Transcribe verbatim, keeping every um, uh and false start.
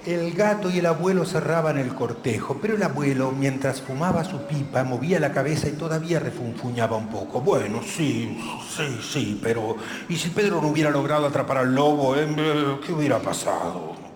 El gato y el abuelo cerraban el cortejo, pero el abuelo, mientras fumaba su pipa, movía la cabeza y todavía refunfuñaba un poco. Bueno, sí, sí, sí, pero ¿y si Pedro no hubiera logrado atrapar al lobo? eh? ¿Qué hubiera pasado?